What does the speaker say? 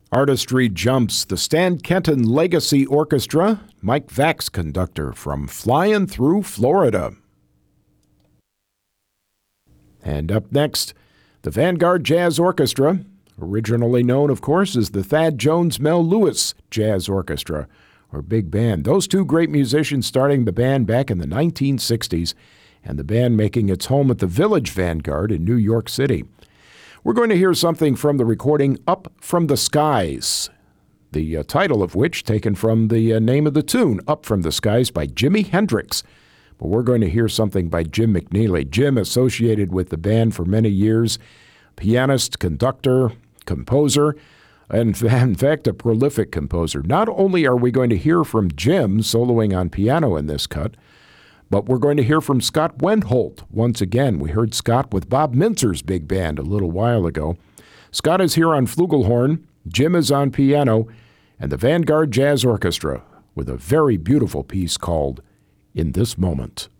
Artistry Jumps, the Stan Kenton Legacy Orchestra, Mike Vax conductor from Flying Through Florida. And up next, the Vanguard Jazz Orchestra, originally known, of course, as the Thad Jones Mel Lewis Jazz Orchestra, or Big Band. Those two great musicians starting the band back in the 1960s, and the band making its home at the Village Vanguard in New York City. We're going to hear something from the recording Up From the Skies, the title of which taken from the name of the tune, Up From the Skies by Jimi Hendrix. But we're going to hear something by Jim McNeely. Jim, associated with the band for many years, pianist, conductor, composer, and in fact, a prolific composer. Not only are we going to hear from Jim soloing on piano in this cut, but we're going to hear from Scott Wendholt once again. We heard Scott with Bob Mintzer's big band a little while ago. Scott is here on flugelhorn, Jim is on piano, and the Vanguard Jazz Orchestra with a very beautiful piece called In This Moment.